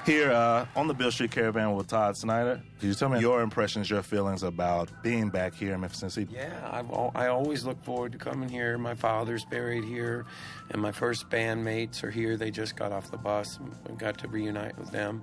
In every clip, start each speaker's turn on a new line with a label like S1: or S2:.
S1: Here on the Beale Street Caravan with Todd Snyder. Could you tell me your impressions, your feelings about being back here in Memphis, Tennessee?
S2: Yeah, I always look forward to coming here. My father's buried here, and my first bandmates are here. They just got off the bus and got to reunite with them.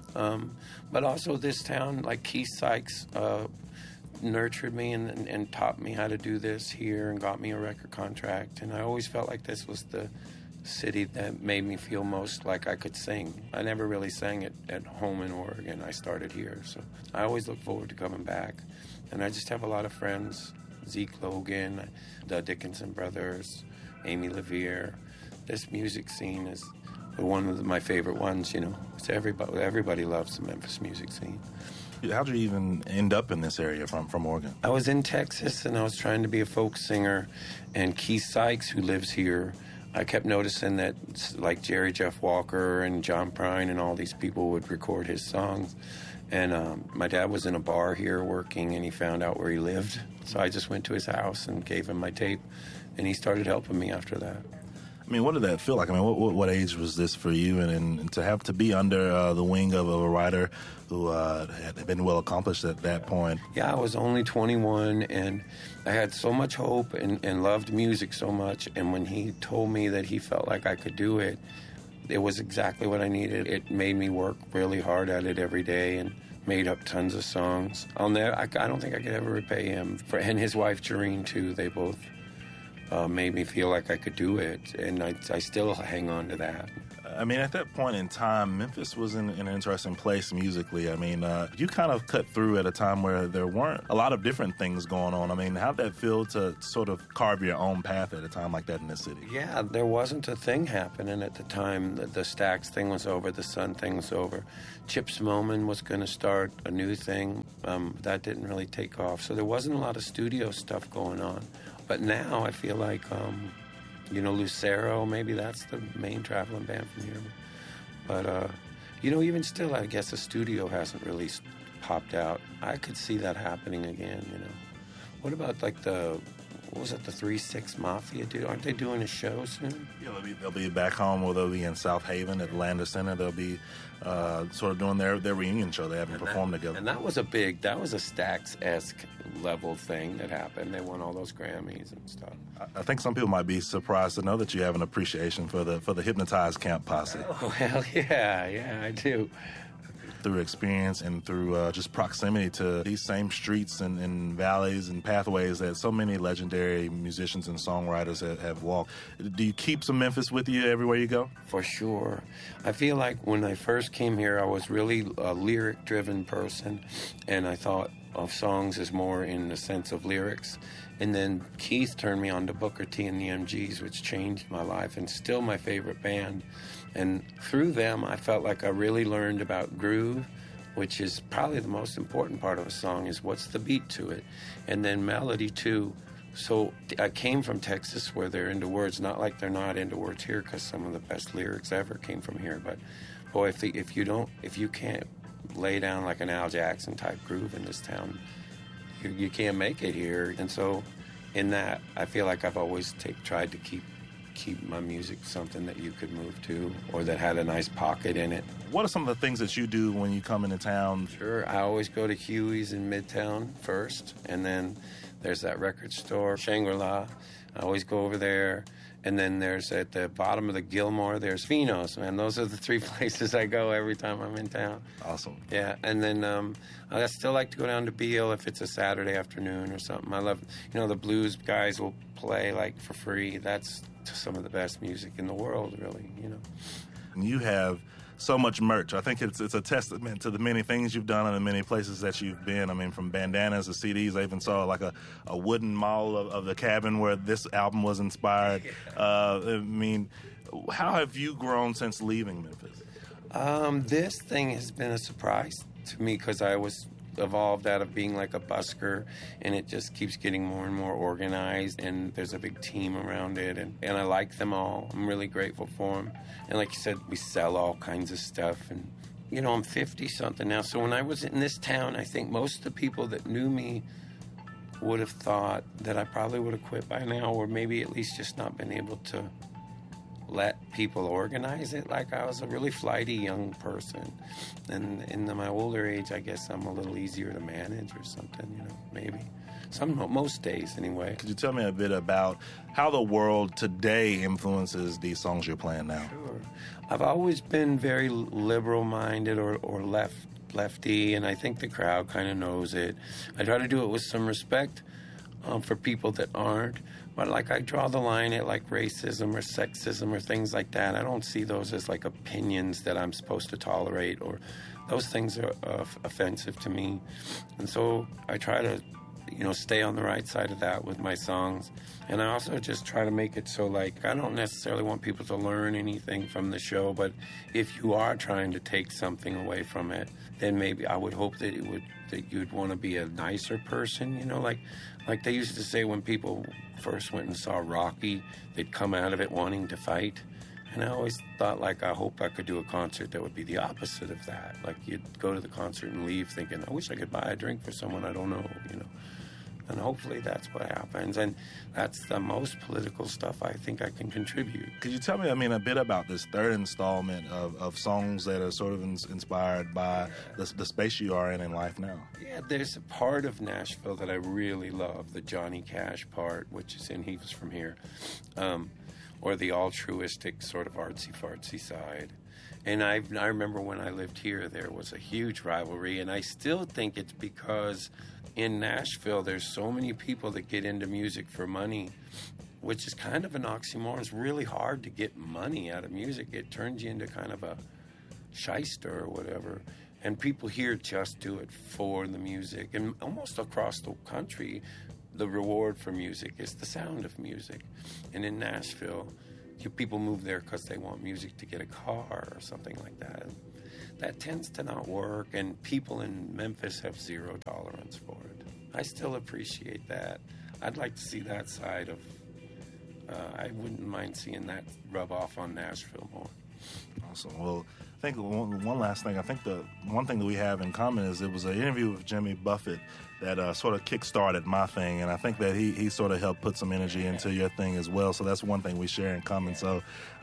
S2: But also this town, like Keith Sykes, nurtured me and taught me how to do this here and got me a record contract. And I always felt like this was the city that made me feel most like I could sing. I never really sang it at home in Oregon. I started here, so I always look forward to coming back. And I just have a lot of friends, Zeke Logan, the Dickinson brothers, Amy LaVere. This music scene is one of my favorite ones, you know. It's everybody loves the Memphis music scene.
S1: How did you even end up in this area from Oregon?
S2: I was in Texas, and I was trying to be a folk singer, and Keith Sykes, who lives here, I kept noticing that, like, Jerry Jeff Walker and John Prine and all these people would record his songs. And my dad was in a bar here working, and he found out where he lived. So I just went to his house and gave him my tape, and he started helping me after that.
S1: I mean, what did that feel like? I mean, what age was this for you? And to have to be under the wing of a writer who had been well accomplished at that point.
S2: Yeah, I was only 21, and I had so much hope and loved music so much. And when he told me that he felt like I could do it, it was exactly what I needed. It made me work really hard at it every day and made up tons of songs. I don't think I could ever repay him. And his wife, Jareen, too. They both made me feel like I could do it, and I still hang on to that.
S1: I mean, at that point in time, Memphis was in an interesting place musically. I mean, you kind of cut through at a time where there weren't a lot of different things going on. I mean, how'd that feel to sort of carve your own path at a time like that in this city?
S2: Yeah, there wasn't a thing happening at the time. The Stax thing was over, the Sun thing was over. Chips Moman was going to start a new thing. That didn't really take off. So there wasn't a lot of studio stuff going on. But now I feel like, Lucero, maybe that's the main traveling band from here. But, even still, I guess the studio hasn't really popped out. I could see that happening again, What about, like, the 3-6 Mafia, dude? Aren't they doing a show soon?
S1: Yeah, they'll be back home, or they'll be in South Haven at the Lander Center. They'll be sort of doing their reunion show. They haven't performed together.
S2: And that was a Stax-esque level thing that happened. They won all those Grammys and stuff.
S1: I think some people might be surprised to know that you have an appreciation for the Hypnotized Camp posse.
S2: Oh, hell yeah, I do.
S1: Through experience and through just proximity to these same streets and valleys and pathways that so many legendary musicians and songwriters have walked. Do you keep some Memphis with you everywhere you go?
S2: For sure. I feel like when I first came here, I was really a lyric-driven person, and I thought of songs as more in the sense of lyrics. And then Keith turned me on to Booker T and the MGs, which changed my life and still my favorite band. And through them, I felt like I really learned about groove, which is probably the most important part of a song, is what's the beat to it. And then melody, too. So I came from Texas, where they're into words, not like they're not into words here, because some of the best lyrics ever came from here. But, boy, if you can't lay down like an Al Jackson type groove in this town, you can't make it here. And so in that, I feel like I've always tried to keep my music something that you could move to, or that had a nice pocket in it.
S1: What are some of the things that you do when you come into town?
S2: Sure, I always go to Huey's in Midtown first, and then there's that record store, Shangri-La. I always go over there. And then there's at the bottom of the Gilmore, there's Finos, man. Those are the three places I go every time I'm in town.
S1: Awesome.
S2: Yeah, and then I still like to go down to Beale if it's a Saturday afternoon or something. I love, the blues guys will play, like, for free. That's some of the best music in the world, really,
S1: You have so much merch. I think it's a testament to the many things you've done and the many places that you've been. I mean, from bandanas to CDs. I even saw like a wooden model of the cabin where this album was inspired. I mean, how have you grown since leaving Memphis?
S2: This thing has been a surprise to me, because I was evolved out of being like a busker, and it just keeps getting more and more organized, and there's a big team around it, and I like them all. I'm really grateful for them. And like you said, we sell all kinds of stuff, and I'm 50-something now, so when I was in this town, I think most of the people that knew me would have thought that I probably would have quit by now, or maybe at least just not been able to let people organize it. Like, I was a really flighty young person. And in my older age, I guess I'm a little easier to manage or something, you know, maybe. Most days, anyway.
S1: Could you tell me a bit about how the world today influences these songs you're playing now?
S2: Sure. I've always been very liberal-minded or lefty, and I think the crowd kind of knows it. I try to do it with some respect for people that aren't. But, like, I draw the line at, like, racism or sexism or things like that. I don't see those as, like, opinions that I'm supposed to tolerate, or those things are offensive to me. And so I try to, you know, stay on the right side of that with my songs. And I also just try to make it so, like, I don't necessarily want people to learn anything from the show, but if you are trying to take something away from it, then maybe I would hope that you'd want to be a nicer person, you know, like they used to say when people first went and saw Rocky, they'd come out of it wanting to fight. And I always thought, like, I hope I could do a concert that would be the opposite of that. Like, you'd go to the concert and leave thinking, I wish I could buy a drink for someone I don't know, you know. And hopefully that's what happens. And that's the most political stuff I think I can contribute.
S1: Could you tell me, a bit about this third installment of songs that are sort of inspired by the space you are in life now?
S2: Yeah, there's a part of Nashville that I really love, the Johnny Cash part, which is in He Was From Here, or the altruistic sort of artsy-fartsy side. And I remember when I lived here, there was a huge rivalry, and I still think it's because in Nashville, there's so many people that get into music for money, which is kind of an oxymoron. It's really hard to get money out of music. It turns you into kind of a shyster or whatever. And people here just do it for the music. And almost across the country, the reward for music is the sound of music. And in Nashville, people move there because they want music to get a car or something like that. That tends to not work, and people in Memphis have zero tolerance for it. I still appreciate that. I'd like to see that side of, I wouldn't mind seeing that rub off on Nashville more.
S1: Awesome. Well, I think one last thing. I think the one thing that we have in common is it was an interview with Jimmy Buffett that sort of kick-started my thing, and I think that he sort of helped put some energy into your thing as well. So that's one thing we share in common. So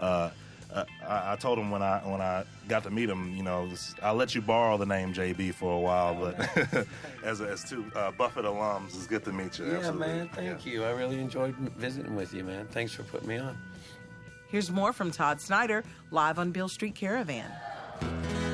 S1: I told him when I got to meet him, you know, I'll let you borrow the name JB for a while, but as two Buffett alums, it's good to meet you.
S2: Yeah,
S1: Absolutely.
S2: man, thank you. I really enjoyed visiting with you, man. Thanks for putting me on.
S3: Here's more from Todd Snyder, live on Beale Street Caravan.